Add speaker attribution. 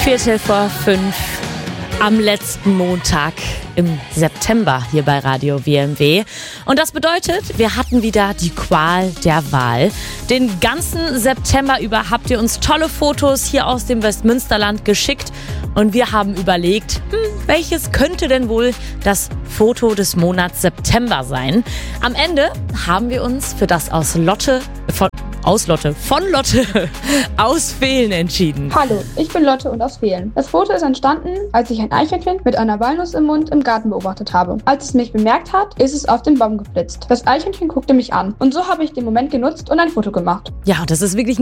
Speaker 1: 4:45 am letzten Montag im September hier bei Radio WMW. Und das bedeutet, wir hatten wieder die Qual der Wahl. Den ganzen September über habt ihr uns tolle Fotos hier aus dem Westmünsterland geschickt. Und wir haben überlegt, welches könnte denn wohl das Foto des Monats September sein? Am Ende haben wir uns für das von Lotte aus Vehlen entschieden.
Speaker 2: Hallo, ich bin Lotte und aus Vehlen. Das Foto ist entstanden, als ich ein Eichhörnchen mit einer Walnuss im Mund im Garten beobachtet habe. Als es mich bemerkt hat, ist es auf den Baum geflitzt. Das Eichhörnchen guckte mich an und so habe ich den Moment genutzt und ein Foto gemacht.
Speaker 1: Ja, das ist wirklich